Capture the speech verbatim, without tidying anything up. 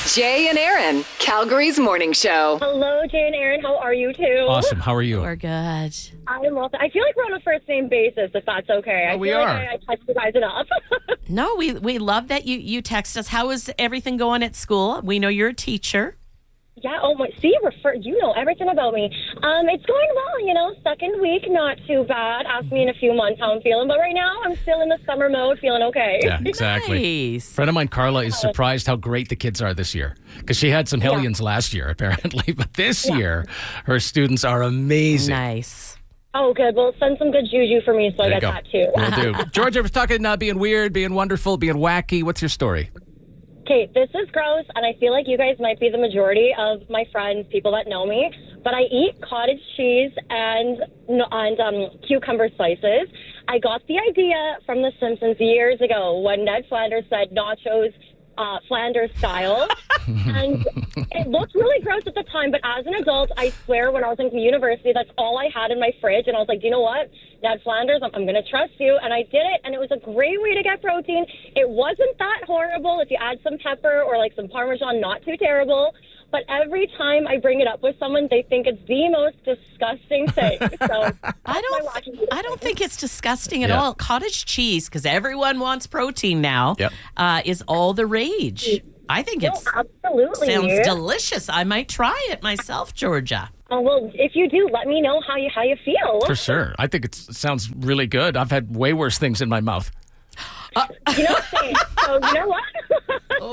Jay and Aaron, Calgary's morning show. Hello, Jay and Aaron. How are you two? Awesome. How are you? We're good. I'm also, I feel like we're on a first name basis, if that's okay. Oh, I we feel are. Like I, I touched you guys enough. No, we we love that you you text us. How is everything going at school? We know you're a teacher. Yeah, oh my, see, refer, you know everything about me. Um, it's going well, you know, second week, not too bad. Ask me in a few months how I'm feeling, but right now I'm still in the summer mode, feeling okay. Yeah, exactly. Nice. friend of mine, Carla, is surprised how great the kids are this year because she had some hellions last year, apparently. But this Yeah. year, her students are amazing. Nice. Oh, good. Well, send some good juju for me so I There you get go. that too. Will do. Georgia was talking uh, being weird, being wonderful, being wacky. What's your story? Okay, this is gross, and I feel like you guys might be the majority of my friends, people that know me, but I eat cottage cheese and and um, cucumber slices. I got the idea from The Simpsons years ago when Ned Flanders said nachos uh, Flanders style, and it looked really gross at the time, but as an adult, I swear when I was in university, that's all I had in my fridge, and I was like, you know what? Ned Flanders, I'm, I'm going to trust you, and I did it, and it was a great way to get protein. It wasn't that horrible. If you add some pepper or like some Parmesan, not too terrible. But every time I bring it up with someone, they think it's the most disgusting thing. So I don't. I don't think it's disgusting at Yeah. all. Cottage cheese, because everyone wants protein now, Yep. uh, is all the rage. I think No, it absolutely. sounds delicious. I might try it myself, Georgia. Oh, well, if you do, let me know how you how you feel. For sure. I think it's, it sounds really good. I've had way worse things in my mouth. You know what I'm saying? So you know what? Oh